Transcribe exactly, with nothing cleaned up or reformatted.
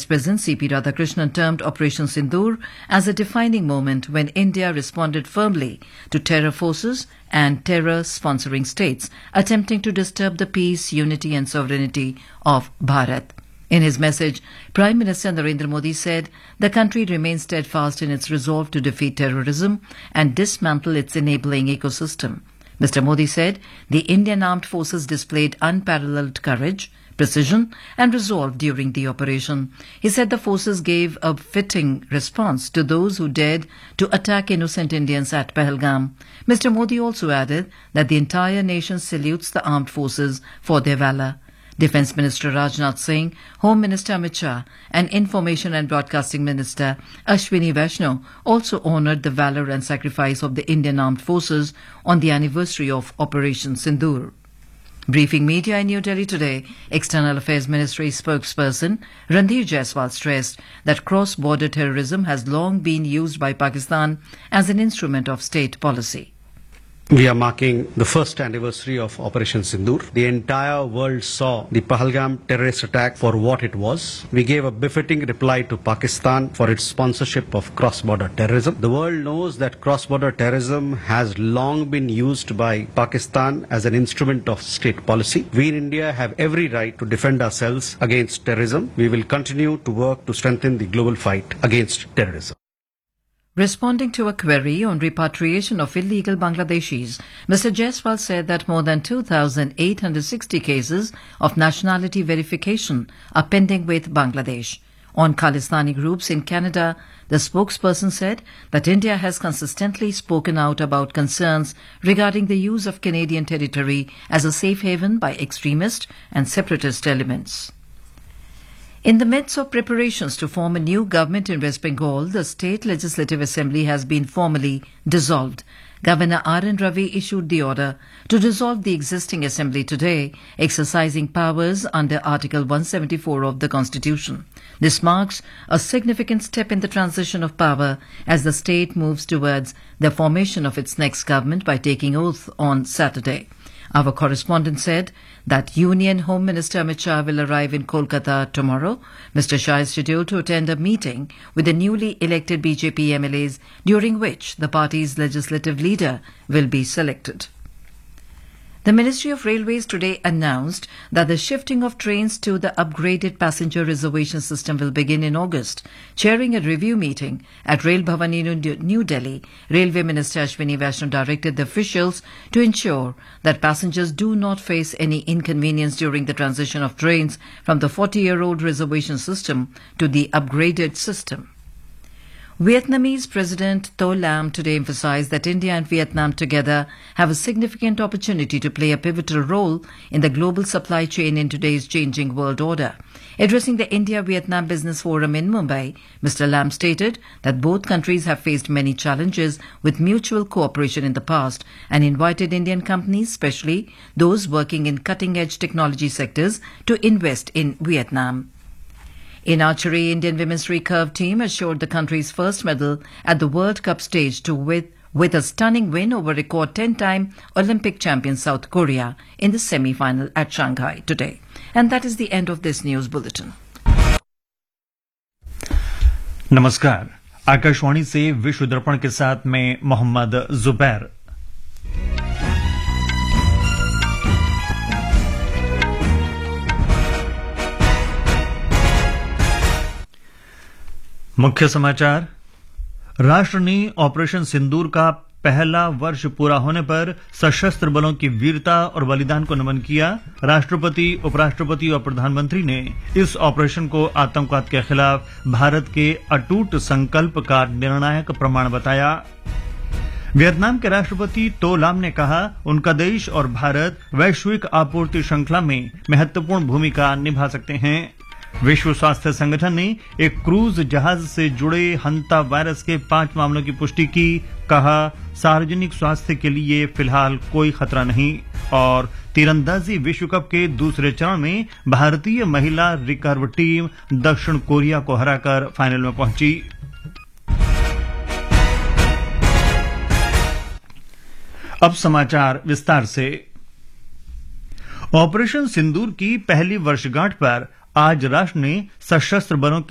Vice President C P Radhakrishnan termed Operation Sindoor as a defining moment when India responded firmly to terror forces and terror-sponsoring states attempting to disturb the peace, unity and sovereignty of Bharat. In his message, Prime Minister Narendra Modi said the country remains steadfast in its resolve to defeat terrorism and dismantle its enabling ecosystem. Mister Modi said the Indian armed forces displayed unparalleled courage, precision and resolve during the operation. He said the forces gave a fitting response to those who dared to attack innocent Indians at Pahalgam. Mister Modi also added that the entire nation salutes the armed forces for their valour. Defence Minister Rajnath Singh, Home Minister Amit Shah and Information and Broadcasting Minister Ashwini Vaishnaw also honoured the valour and sacrifice of the Indian Armed Forces on the anniversary of Operation Sindoor. Briefing media in New Delhi today, External Affairs Ministry spokesperson Randhir Jaiswal stressed that cross-border terrorism has long been used by Pakistan as an instrument of state policy. We are marking the first anniversary of Operation Sindoor. The entire world saw the Pahalgam terrorist attack for what it was. We gave a befitting reply to Pakistan for its sponsorship of cross-border terrorism. The world knows that cross-border terrorism has long been used by Pakistan as an instrument of state policy. We in India have every right to defend ourselves against terrorism. We will continue to work to strengthen the global fight against terrorism. Responding to a query on repatriation of illegal Bangladeshis, Mister Jaiswal said that more than two thousand eight hundred sixty cases of nationality verification are pending with Bangladesh. On Khalistani groups in Canada, the spokesperson said that India has consistently spoken out about concerns regarding the use of Canadian territory as a safe haven by extremist and separatist elements. In the midst of preparations to form a new government in West Bengal, the State Legislative Assembly has been formally dissolved. Governor R N Ravi issued the order to dissolve the existing assembly today, exercising powers under Article one seventy-four of the Constitution. This marks a significant step in the transition of power as the state moves towards the formation of its next government by taking oath on Saturday. Our correspondent said that Union Home Minister Amit Shah will arrive in Kolkata tomorrow. Mister Shah is scheduled to attend a meeting with the newly elected B J P M L As, during which the party's legislative leader will be selected. The Ministry of Railways today announced that the shifting of trains to the upgraded passenger reservation system will begin in August. Chairing a review meeting at Rail Bhavan in New Delhi, Railway Minister Ashwini Vaishnaw directed the officials to ensure that passengers do not face any inconvenience during the transition of trains from the forty-year-old reservation system to the upgraded system. Vietnamese President Tho Lam today emphasized that India and Vietnam together have a significant opportunity to play a pivotal role in the global supply chain in today's changing world order. Addressing the India-Vietnam Business Forum in Mumbai, Mister Lam stated that both countries have faced many challenges with mutual cooperation in the past and invited Indian companies, especially those working in cutting-edge technology sectors, to invest in Vietnam. In archery, Indian women's recurve team assured the country's first medal at the World Cup stage to with, with a stunning win over record ten-time Olympic champion South Korea in the semi-final at Shanghai today. And that is the end of this news bulletin. नमस्कार, आकाशवाणी से विश्व दर्पण के साथ मैं मोहम्मद जुबैर। मुख्य समाचार। राष्ट्र ने ऑपरेशन सिंदूर का पहला वर्ष पूरा होने पर सशस्त्र बलों की वीरता और बलिदान को नमन किया। राष्ट्रपति, उपराष्ट्रपति और प्रधानमंत्री ने इस ऑपरेशन को आतंकवाद के खिलाफ भारत के अटूट संकल्प का निर्णायक प्रमाण बताया। वियतनाम के राष्ट्रपति तो लाम ने कहा, उनका देश और भारत वैश्विक आपूर्ति श्रृंखला में महत्वपूर्ण भूमिका निभा सकते हैं। विश्व स्वास्थ्य संगठन ने एक क्रूज जहाज से जुड़े हंता वायरस के पांच मामलों की पुष्टि की। कहा, सार्वजनिक स्वास्थ्य के लिए फिलहाल कोई खतरा नहीं। और तीरंदाजी विश्व कप के दूसरे चरण में भारतीय महिला रिकर्व टीम दक्षिण कोरिया को हराकर फाइनल में पहुंची। अब समाचार विस्तार से। ऑपरेशन सिंदूर की पहली वर्षगांठ पर आज राष्ट्र ने सशस्त्र बलों के